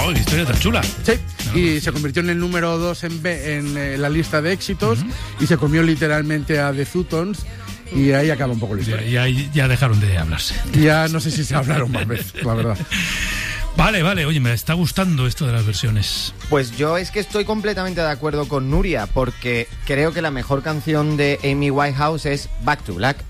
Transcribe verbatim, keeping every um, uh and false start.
Oh, qué historia tan chula. Sí, no, y se convirtió en el número dos en, en, en la lista de éxitos uh-huh. y se comió literalmente a The Zutons. Y ahí acaba un poco la historia. Y ahí ya dejaron de hablarse. Ya no sé si se hablaron más veces, la verdad. Vale, vale, oye, me está gustando esto de las versiones. Pues yo es que estoy completamente de acuerdo con Nuria, porque creo que la mejor canción de Amy Winehouse es Back to Black.